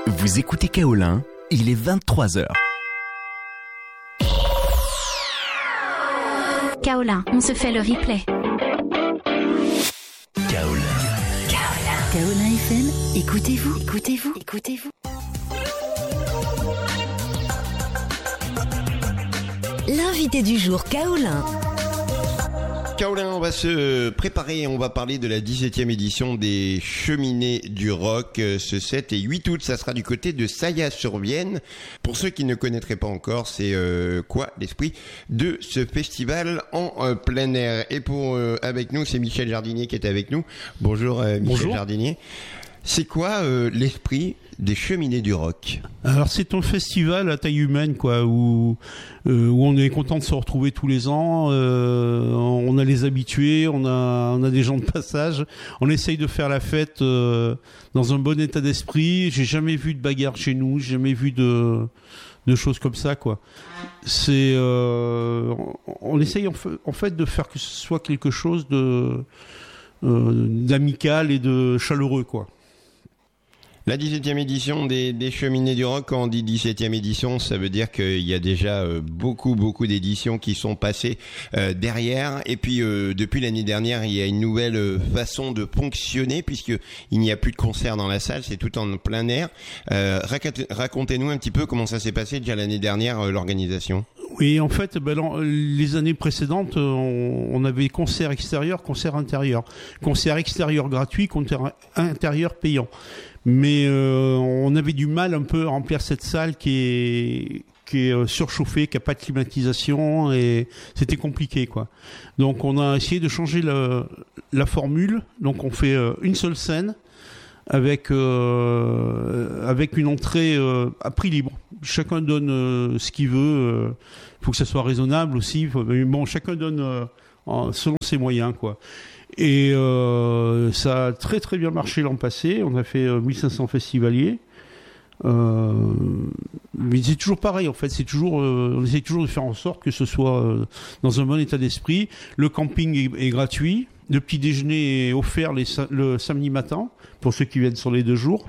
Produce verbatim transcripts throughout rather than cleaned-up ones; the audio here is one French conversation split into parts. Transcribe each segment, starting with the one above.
Vous écoutez Kaolin, il est vingt-trois heures. Kaolin, on se fait le replay. Kaolin. Kaolin. Kaolin F M, écoutez-vous, écoutez-vous, écoutez-vous. L'invité du jour, Kaolin. Kaolin, on va se préparer, on va parler de la dix-septième édition des Cheminées du Rock, ce sept et huit août, ça sera du côté de Saillat-sur-Vienne. Pour ceux qui ne connaîtraient pas encore, c'est euh, quoi l'esprit de ce festival en euh, plein air. Et pour euh, avec nous, c'est Michel Jardinier qui est avec nous. Bonjour euh, Michel Bonjour. Jardinier. C'est quoi euh, l'esprit des Cheminées du Rock? Alors c'est un festival à taille humaine, quoi, où euh, où on est content de se retrouver tous les ans. Euh, on a les habitués, on a on a des gens de passage. On essaye de faire la fête euh, dans un bon état d'esprit. J'ai jamais vu de bagarre chez nous, j'ai jamais vu de de choses comme ça, quoi. C'est euh, on essaye en fait, en fait de faire que ce soit quelque chose de euh, d'amical et de chaleureux, quoi. La dix-septième édition des, des Cheminées du Rock, quand on dit dix-septième édition, ça veut dire qu'il y a déjà euh, beaucoup, beaucoup d'éditions qui sont passées euh, derrière. Et puis, euh, depuis l'année dernière, il y a une nouvelle euh, façon de fonctionner, puisqu'il n'y a plus de concerts dans la salle, c'est tout en plein air. Euh, racontez-nous un petit peu comment ça s'est passé déjà l'année dernière, euh, l'organisation. Oui, en fait, ben, les années précédentes, on, on avait concert extérieur, concert intérieur. Concert extérieur gratuit, concert intérieur payant. Mais euh, on avait du mal un peu à remplir cette salle qui est qui est surchauffée, qui a pas de climatisation, et c'était compliqué, quoi. Donc on a essayé de changer le, la formule. Donc on fait euh, une seule scène avec euh, avec une entrée euh, à prix libre. Chacun donne euh, ce qu'il veut. Euh, faut que ça soit raisonnable aussi. Faut, mais bon, chacun donne euh, selon ses moyens, quoi. Et euh, ça a très très bien marché l'an passé. On a fait euh, mille cinq cents festivaliers. Euh, mais c'est toujours pareil, en fait. C'est toujours, euh, on essaie toujours de faire en sorte que ce soit euh, dans un bon état d'esprit. Le camping est, est gratuit. Le petit déjeuner est offert les, le samedi matin pour ceux qui viennent sur les deux jours.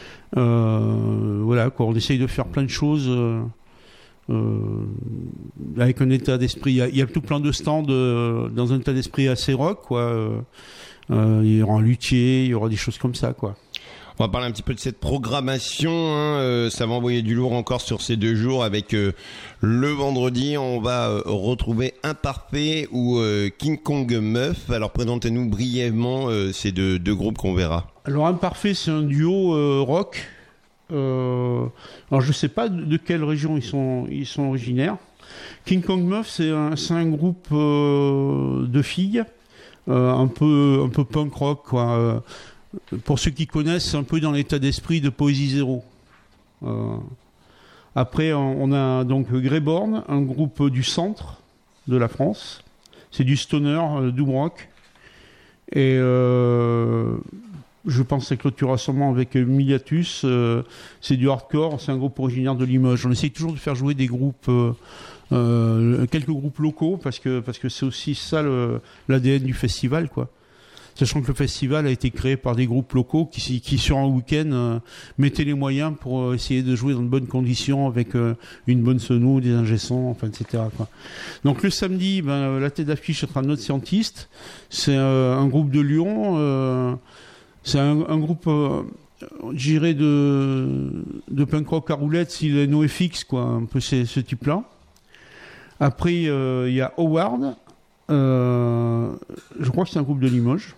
Euh, voilà, quoi. On essaye de faire plein de choses. Euh, Euh, avec un état d'esprit, il y a, il y a tout plein de stands euh, dans un état d'esprit assez rock, quoi. Euh, il y aura un luthier, il y aura des choses comme ça, quoi. On va parler un petit peu de cette programmation, hein. euh, ça va envoyer du lourd encore sur ces deux jours avec euh, le vendredi, on va euh, retrouver Imparfait ou euh, King Kong Meuf. Alors présentez-nous brièvement euh, ces deux, deux groupes qu'on verra. Alors Imparfait, c'est un duo euh, rock. Euh, alors je sais pas de, de quelle région ils sont ils sont originaires. King Kong Meuf, c'est un c'est un groupe euh, de filles euh, un peu un peu punk rock, quoi. Euh, pour ceux qui connaissent, c'est un peu dans l'état d'esprit de Poésie Zéro. Euh, après on a donc Greyborn, un groupe du centre de la France. C'est du stoner, euh, doom rock. Et euh, je pense que ça clôturera sûrement avec Miliatus. Euh, c'est du hardcore, c'est un groupe originaire de Limoges. On essaye toujours de faire jouer des groupes, euh, euh, quelques groupes locaux, parce que parce que c'est aussi ça le, l'A D N du festival, quoi. Sachant que le festival a été créé par des groupes locaux qui, qui sur un week-end, euh, mettaient les moyens pour essayer de jouer dans de bonnes conditions avec euh, une bonne sono, des ingé-sons, enfin, et cetera, quoi. Donc le samedi, ben, la tête d'affiche sera Notre Scientiste. C'est euh, un groupe de Lyon. Euh, C'est un, un groupe, euh, je dirais, de, de punk rock à roulettes, style NoFX, quoi, un peu ce, ce type-là. Après, il euh, y a Howard, euh, je crois que c'est un groupe de Limoges.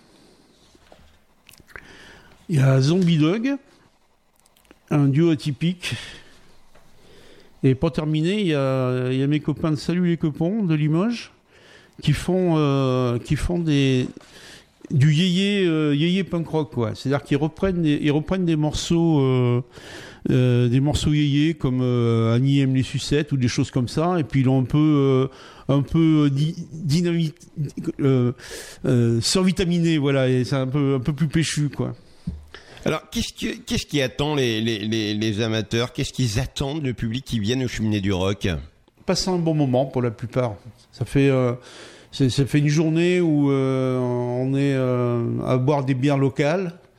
Il y a Zombie Dog, un duo atypique. Et pour terminer, il y a, y a mes copains de Salut les Copons de Limoges, qui font, euh, qui font des... du yéyé euh, yéyé punk rock, quoi. C'est-à-dire qu'ils reprennent des, ils reprennent des morceaux euh, euh, des morceaux yéyé comme euh, Annie aime les sucettes ou des choses comme ça, et puis ils l'ont un peu euh, un peu di, dynamite euh, euh, survitaminé, voilà, et c'est un peu un peu plus péchu, quoi. Alors, qu'est-ce que, qu'est-ce qui attend les, les, les, les amateurs? Qu'est-ce qu'ils attendent, le public qui vient aux Cheminées du Rock? Passer un bon moment pour la plupart. Ça fait euh, C'est, ça fait une journée où euh, on est euh, à boire des bières locales,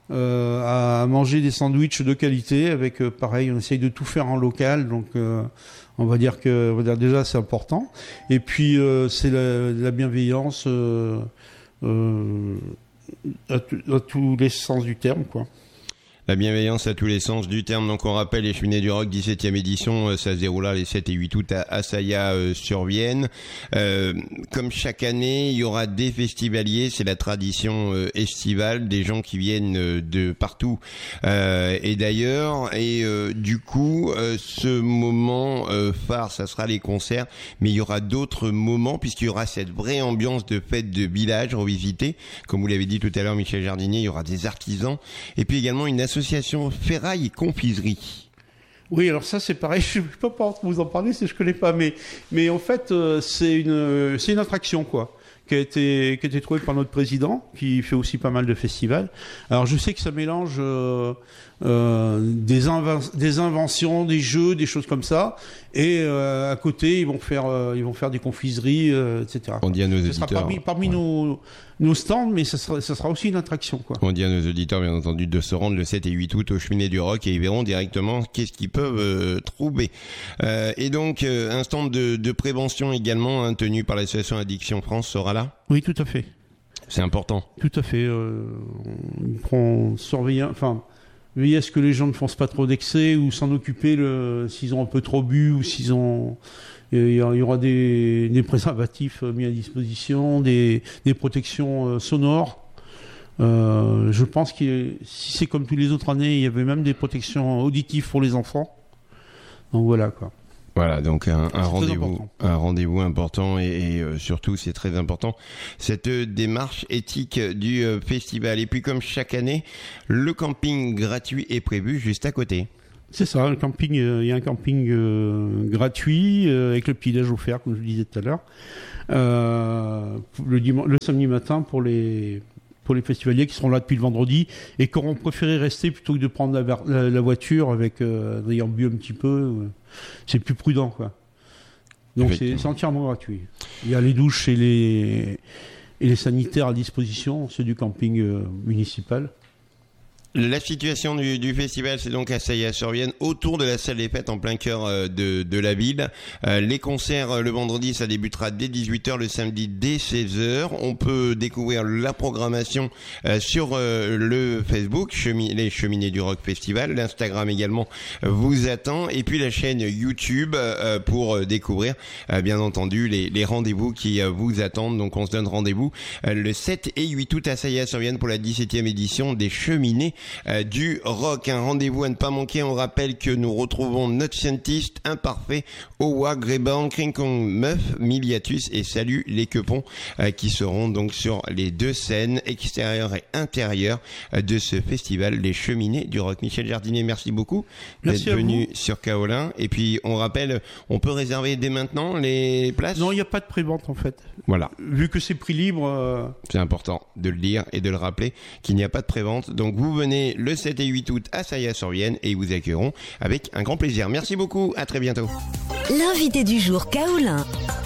euh, à manger des sandwichs de qualité avec, euh, pareil, on essaye de tout faire en local, donc euh, on va dire que on va dire déjà c'est important. Et puis euh, c'est la, la bienveillance euh, euh, à, t- à tous les sens du terme, quoi. La bienveillance à tous les sens du terme. Donc on rappelle les Cheminées du Rock, dix-septième édition, ça se déroulera les sept et huit août à Assaillat-sur-Vienne. Euh, comme chaque année, il y aura des festivaliers, c'est la tradition euh, estivale, des gens qui viennent euh, de partout euh, et d'ailleurs. Et euh, du coup, euh, ce moment euh, phare, ça sera les concerts, mais il y aura d'autres moments puisqu'il y aura cette vraie ambiance de fête de village revisitée. Comme vous l'avez dit tout à l'heure, Michel Jardinier, il y aura des artisans et puis également une association Association Ferraille et Confiserie. Oui, alors ça c'est pareil, je ne peux pas vous en parler si je ne connais pas, mais, mais en fait euh, c'est, une, c'est une attraction quoi, qui a, été, qui a été trouvée par notre président, qui fait aussi pas mal de festivals. Alors je sais que ça mélange euh, euh, des, inven- des inventions, des jeux, des choses comme ça, et euh, à côté ils vont faire, euh, ils vont faire des confiseries, euh, et cetera. On dit à nos ça auditeurs. sera parmi, parmi ouais. nos, nos stands, mais ça sera, ça sera aussi une attraction, quoi. On dit à nos auditeurs, bien entendu, de se rendre le sept et huit août aux Cheminées du Rock et ils verront directement qu'est-ce qu'ils peuvent euh, trouver. Euh, et donc, euh, un stand de, de prévention également, hein, tenu par l'association Addiction France, sera là ? Oui, tout à fait. C'est important. Tout à fait. Euh, on prend surveillant, enfin, veiller à ce que les gens ne fassent pas trop d'excès ou s'en occuper le, s'ils ont un peu trop bu ou s'ils ont... Il y aura des, des préservatifs mis à disposition, des, des protections euh, sonores. Euh, je pense que si c'est comme tous les autres années, il y avait même des protections auditives pour les enfants. Donc voilà quoi. Voilà, donc un, un rendez-vous, un rendez-vous important et, et euh, surtout c'est très important cette euh, démarche éthique du euh, festival. Et puis comme chaque année, le camping gratuit est prévu juste à côté. C'est ça, le camping, il euh, y a un camping euh, gratuit euh, avec le petit-déj offert, comme je le disais tout à l'heure, euh, le, dimanche, le samedi matin pour les pour les festivaliers qui seront là depuis le vendredi et qui auront préféré rester plutôt que de prendre la, la, la voiture avec euh, ayant bu un petit peu. Euh, c'est plus prudent, quoi. Donc c'est, c'est entièrement gratuit. Il y a les douches et les et les sanitaires à disposition, ceux du camping euh, municipal. La situation du, du festival, c'est donc à Assaillat-sur-Vienne, autour de la salle des fêtes, en plein cœur euh, de, de la ville. Euh, les concerts, euh, le vendredi, ça débutera dès dix-huit heures, le samedi dès seize heures. On peut découvrir la programmation euh, sur euh, le Facebook, chemi- les Cheminées du Rock Festival. L'Instagram également euh, vous attend. Et puis la chaîne YouTube euh, pour euh, découvrir, euh, bien entendu, les, les rendez-vous qui euh, vous attendent. Donc on se donne rendez-vous euh, le sept et huit août à Assaillat-sur-Vienne pour la dix-septième édition des Cheminées Euh, du rock. Un rendez-vous à ne pas manquer. On rappelle que nous retrouvons notre scientiste imparfait, Owa, Greyborn, King Kong Meuf, Miliatus et Salut les Quepons euh, qui seront donc sur les deux scènes extérieures et intérieures euh, de ce festival des Cheminées du rock. Michel Jardinier, merci beaucoup merci d'être venu sur Kaolin. Et puis on rappelle, on peut réserver dès maintenant les places ? Non, il n'y a pas de pré-vente en fait. Voilà. Vu que c'est prix libre. Euh... C'est important de le dire et de le rappeler qu'il n'y a pas de pré-vente. Donc vous venez le sept et huit août à Assaillat-sur-Vienne et ils vous accueilleront avec un grand plaisir. Merci beaucoup, à très bientôt. L'invité du jour, Kaolin.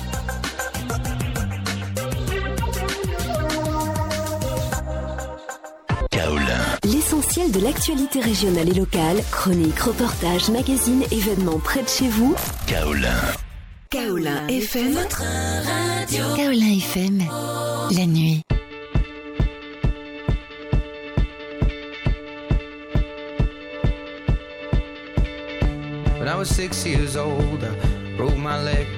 Kaolin. L'essentiel de l'actualité régionale et locale, chroniques, reportages, magazines, événements près de chez vous. Kaolin. Kaolin F M, votre radio. Kaolin F M, la nuit. When I was six years old, I broke my leg